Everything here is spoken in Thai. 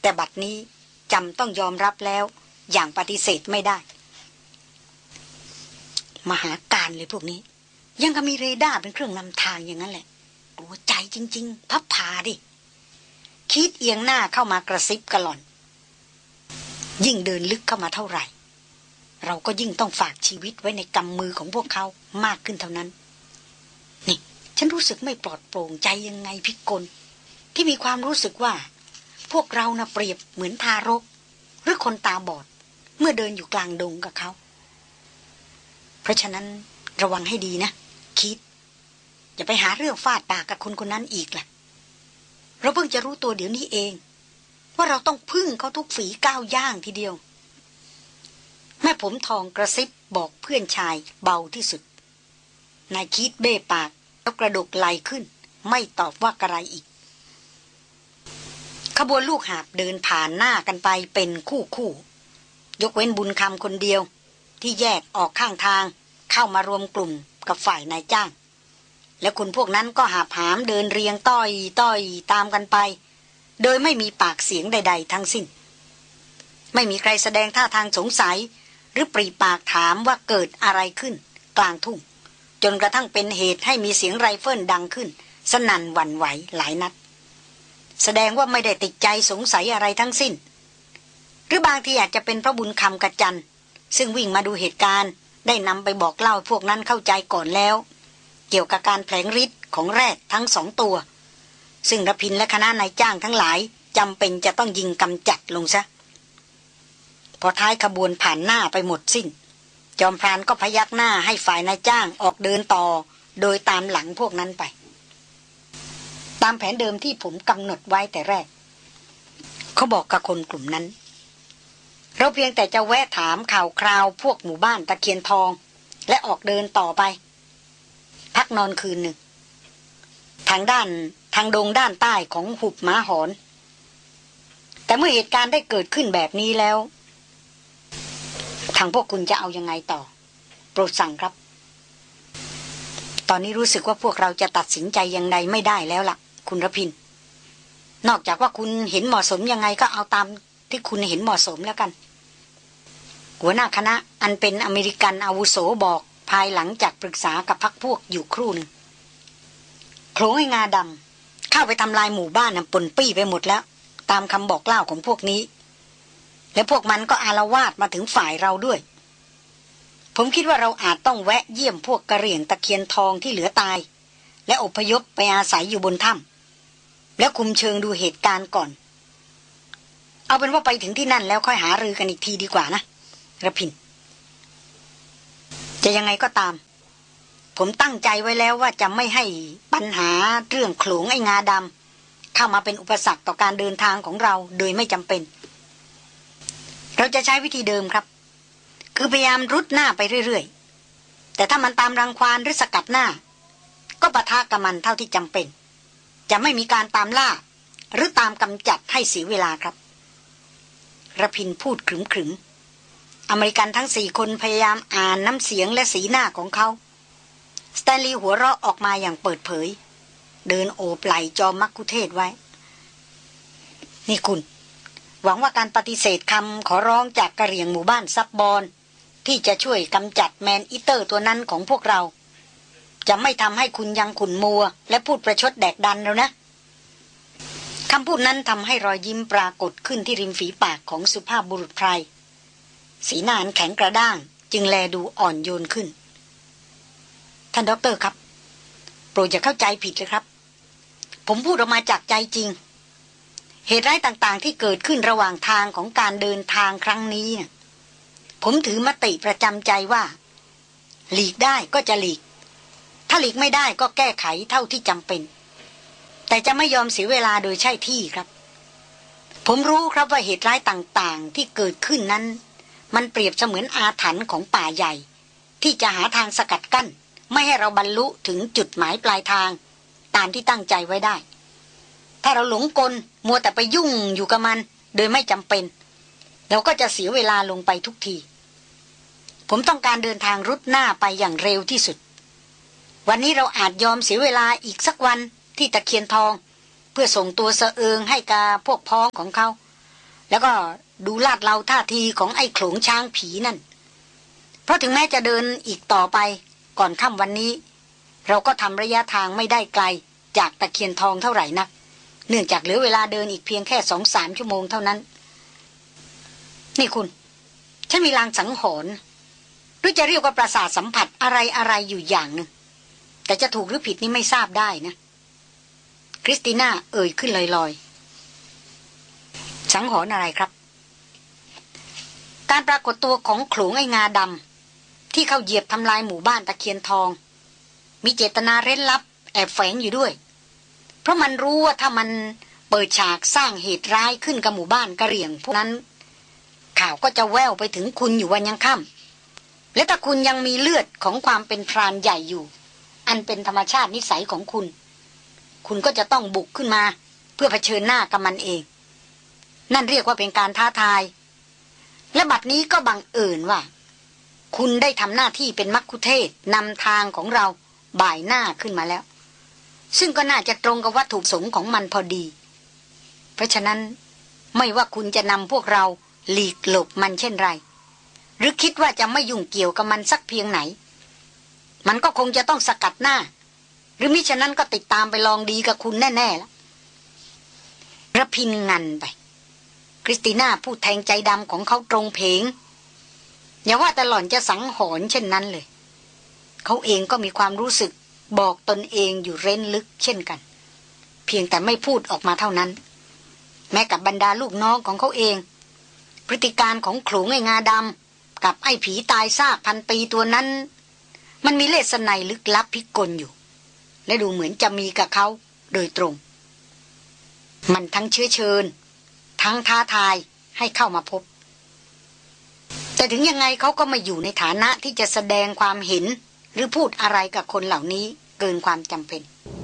แต่บัดนี้จำต้องยอมรับแล้วอย่างปฏิเสธไม่ได้มหาการเลยพวกนี้ยังก็มีเรดาร์เป็นเครื่องนำทางอย่างนั้นแหละโอ้ใจจริงๆพับผาดิคิดเอียงหน้าเข้ามากระซิบกระหล่อนยิ่งเดินลึกเข้ามาเท่าไหร่เราก็ยิ่งต้องฝากชีวิตไว้ในกำมือของพวกเขามากขึ้นเท่านั้นนี่ฉันรู้สึกไม่ปลอดโปร่งใจยังไงพิกลที่มีความรู้สึกว่าพวกเราน่ะเปรียบเหมือนทารกหรือคนตาบอดเมื่อเดินอยู่กลางดงกับเขาเพราะฉะนั้นระวังให้ดีนะคิดอย่าไปหาเรื่องฟาดปากกับคนคนนั้นอีกล่ะเราเพิ่งจะรู้ตัวเดี๋ยวนี้เองว่าเราต้องพึ่งเขาทุกฝีก้าวย่างทีเดียวแม่ผมทองกระซิบบอกเพื่อนชายเบาที่สุดนายคิดเบ้ปากแล้วกระดกไหลขึ้นไม่ตอบว่ากระไรอีกขบวนลูกหาบเดินผ่านหน้ากันไปเป็นคู่ยกเว้นบุญคำคนเดียวที่แยกออกข้างทางเข้ามารวมกลุ่มกับฝ่ายนายจ้างและคนพวกนั้นก็หาบหามเดินเรียงต้อยตามกันไปโดยไม่มีปากเสียงใดๆทั้งสิ้นไม่มีใครแสดงท่าทางสงสัยหรือปรีปากถามว่าเกิดอะไรขึ้นกลางทุ่งจนกระทั่งเป็นเหตุให้มีเสียงไรเฟิลดังขึ้นสนั่นหวั่นไหวหลายนัดแสดงว่าไม่ได้ติดใจสงสัยอะไรทั้งสิ้นหรือบางทีอาจจะเป็นพระบุญคำกระจันซึ่งวิ่งมาดูเหตุการณ์ได้นำไปบอกเล่าพวกนั้นเข้าใจก่อนแล้วเกี่ยวกับการแผลงฤทธิ์ของแรดทั้งสองตัวซึ่งรพินและคณะนายจ้างทั้งหลายจำเป็นจะต้องยิงกำจัดลงซะพอท้ายขบวนผ่านหน้าไปหมดสิ้นจอมพรานก็พยักหน้าให้ฝ่ายนายจ้างออกเดินต่อโดยตามหลังพวกนั้นไปตามแผนเดิมที่ผมกำหนดไว้แต่แรกเขาบอกกับคนกลุ่มนั้นเราเพียงแต่จะแวะถามข่าวคราวพวกหมู่บ้านตะเคียนทองและออกเดินต่อไปพักนอนคืนหนึ่งทางดงด้านใต้ของหุบหมาหอนแต่เมื่อเหตุการณ์ได้เกิดขึ้นแบบนี้แล้วทางพวกคุณจะเอายังไงต่อโปรดสั่งครับตอนนี้รู้สึกว่าพวกเราจะตัดสินใจอย่างใดไม่ได้แล้วล่ะคุณรพินนอกจากว่าคุณเห็นเหมาะสมยังไงก็เอาตามที่คุณเห็นเหมาะสมแล้วกันหัวหน้าคณะอันเป็นอเมริกันอาวุโสบอกภายหลังจากปรึกษากับพรรคพวกอยู่ครู่หนึ่งโขลงไอ้งาดำเข้าไปทำลายหมู่บ้านน่ะปนปี้ไปหมดแล้วตามคำบอกเล่าของพวกนี้และพวกมันก็อาละวาดมาถึงฝ่ายเราด้วยผมคิดว่าเราอาจต้องแวะเยี่ยมพวกกระเหรี่ยงตะเคียนทองที่เหลือตายและอพยพไปอาศัยอยู่บนถ้ำแล้วคุมเชิงดูเหตุการณ์ก่อนเอาเป็นว่าไปถึงที่นั่นแล้วค่อยหารือกันอีกทีดีกว่านะระพินจะยังไงก็ตามผมตั้งใจไว้แล้วว่าจะไม่ให้ปัญหาเรื่องโขลงไอ้งาดำเข้ามาเป็นอุปสรรคต่อการเดินทางของเราโดยไม่จำเป็นเราจะใช้วิธีเดิมครับคือพยายามรุดหน้าไปเรื่อยๆแต่ถ้ามันตามรังควานหรือสกัดหน้าก็ปะทะกับมันเท่าที่จำเป็นจะไม่มีการตามล่าหรือตามกำจัดให้เสียเวลาครับระพินพูดขรึมๆอเมริกันทั้ง4คนพยายามอ่านน้ำเสียงและสีหน้าของเขาสแตนลีย์หัวเราะออกมาอย่างเปิดเผยเดินโอบไหล่จอมมักคุเทศไว้นี่คุณหวังว่าการปฏิเสธคำขอร้องจากกระเหรี่ยงหมู่บ้านซับบอนที่จะช่วยกำจัดแมนอีเตอร์ตัวนั้นของพวกเราจะไม่ทำให้คุณยังขุ่นมัวและพูดประชดแดกดันแล้วนะคำพูดนั้นทำให้รอยยิ้มปรากฏขึ้นที่ริมฝีปากของสุภาพบุรุษไพรสีหน้าแข็งกระด้างจึงแลดูอ่อนโยนขึ้นท่านด็อกเตอร์ครับโปรดอย่าเข้าใจผิดเลยครับผมพูดออกมาจากใจจริงเหตุร้ายต่างๆที่เกิดขึ้นระหว่างทางของการเดินทางครั้งนี้เนี่ยผมถือมติประจำใจว่าหลีกได้ก็จะหลีกถ้าหลีกไม่ได้ก็แก้ไขเท่าที่จำเป็นแต่จะไม่ยอมเสียเวลาโดยใช่ที่ครับผมรู้ครับว่าเหตุร้ายต่างๆที่เกิดขึ้นนั้นมันเปรียบเสมือนอาถรรพ์ของป่าใหญ่ที่จะหาทางสกัดกั้นไม่ให้เราบรรลุถึงจุดหมายปลายทางตามที่ตั้งใจไว้ได้ถ้าเราหลงกลมัวแต่ไปยุ่งอยู่กับมันโดยไม่จำเป็นเราก็จะเสียเวลาลงไปทุกทีผมต้องการเดินทางรุดหน้าไปอย่างเร็วที่สุดวันนี้เราอาจยอมเสียเวลาอีกสักวันที่ตะเคียนทองเพื่อส่งตัวเสอเอิงให้กับพวกพ้องของเขาแล้วก็ดูลาดเลาท่าทีของไอ้โขลงช้างผีนั่นเพราะถึงแม้จะเดินอีกต่อไปก่อนค่ำวันนี้เราก็ทำระยะทางไม่ได้ไกลจากตะเคียนทองเท่าไหร่นักเนื่องจากเหลือเวลาเดินอีกเพียงแค่ 2-3 ชั่วโมงเท่านั้นนี่คุณฉันมีลางสังหรณ์หรือจะเรียกว่าประสาทสัมผัสอะไรอยู่อย่างหนึ่งแต่จะถูกหรือผิดนี่ไม่ทราบได้นะคริสติน่าเอ่ยขึ้นลอยๆสังหรณ์อะไรครับการปรากฏตัวของโขลงไอ้งาดำที่เขาเหยียบทำลายหมู่บ้านตะเคียนทองมีเจตนาเร้นลับแอบแฝงอยู่ด้วยเพราะมันรู้ว่าถ้ามันเปิดฉากสร้างเหตุร้ายขึ้นกับหมู่บ้านกะเหรี่ยงพวกนั้นข่าวก็จะแว่วไปถึงคุณอยู่วันยังค่ำและถ้าคุณยังมีเลือดของความเป็นพรานใหญ่อยู่อันเป็นธรรมชาตินิสัยของคุณก็จะต้องบุกขึ้นมาเพื่อเผชิญหน้ากับมันเองนั่นเรียกว่าเป็นการท้าทายและบัดนี้ก็บังเอิญว่าคุณได้ทำหน้าที่เป็นมัคคุเทศก์นำทางของเราบ่ายหน้าขึ้นมาแล้วซึ่งก็น่าจะตรงกับวัตถุประสงค์ของมันพอดีเพราะฉะนั้นไม่ว่าคุณจะนำพวกเราหลีกหลบมันเช่นไรหรือคิดว่าจะไม่ยุ่งเกี่ยวกับมันสักเพียงไหนมันก็คงจะต้องสกัดหน้าหรือมิฉะนั้นก็ติดตามไปลองดีกับคุณแน่ๆแล้วระพินงันไปคริสติน่าพูดแทงใจดำของเขาตรงเพงอย่าว่าแต่หล่อนจะสังหรณ์เช่นนั้นเลยเขาเองก็มีความรู้สึกบอกตนเองอยู่เร้นลึกเช่นกันเพียงแต่ไม่พูดออกมาเท่านั้นแม้กับบรรดาลูกน้องของเขาเองพฤติการของโขลงไอ้งาดำกับไอ้ผีตายซากพันปีตัวนั้นมันมีเลสไนลึกลับพิกลอยู่และดูเหมือนจะมีกับเขาโดยตรงมันทั้งเชื้อเชิญทั้งท้าทายให้เข้ามาพบแต่ถึงยังไงเขาก็ไม่อยู่ในฐานะที่จะแสดงความเห็นหรือพูดอะไรกับคนเหล่านี้เกินความจำเป็น